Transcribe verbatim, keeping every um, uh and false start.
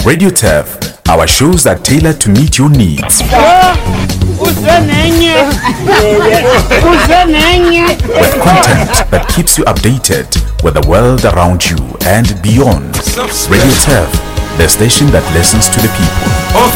Radio Turf, our shows are tailored to meet your needs. With content that keeps you updated with the world around you and beyond. Radio Turf, the station that listens to the people.